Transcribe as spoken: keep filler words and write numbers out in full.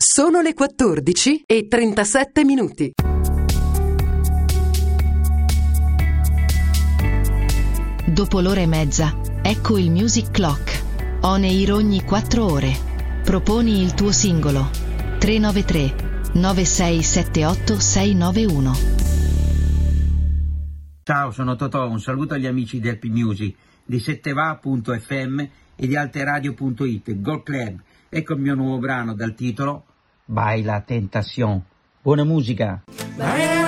Sono le quattordici e trentasette minuti. Dopo l'ora e mezza, ecco il Music Clock. On air ogni quattro ore. Proponi il tuo singolo. tre nove tre nove sei sette otto sei nove uno. Ciao, sono Totò, un saluto agli amici del P-Music, di setteva punto effe emme e di alteradio punto it, Gold Club. Ecco il mio nuovo brano dal titolo Baila Tentación. Buona musica! Baila